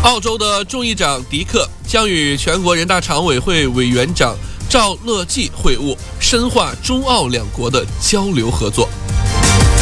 澳洲的众议长迪克将与全国人大常委会委员长赵乐际会晤，深化中澳两国的交流合作。